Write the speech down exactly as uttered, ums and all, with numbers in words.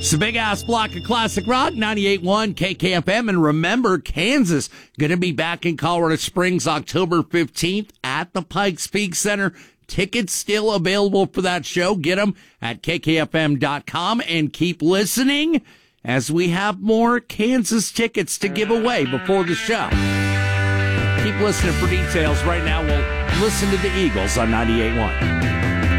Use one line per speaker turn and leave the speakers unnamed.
It's a big-ass block of classic rock, ninety-eight point one K K F M. And remember, Kansas going to be back in Colorado Springs October fifteenth at the Pikes Peak Center. Tickets still available for that show. Get them at K K F M dot com and keep listening as we have more Kansas tickets to give away before the show. Keep listening for details. Right now, we'll listen to the Eagles on ninety-eight point one.